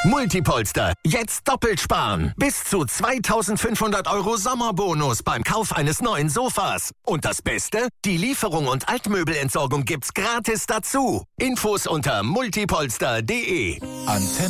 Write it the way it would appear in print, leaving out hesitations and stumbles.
Multipolster, jetzt doppelt sparen. Bis zu 2.500 € Sommerbonus beim Kauf eines neuen Sofas. Und das Beste? Die Lieferung und Altmöbelentsorgung gibt's gratis dazu. Infos unter multipolster.de.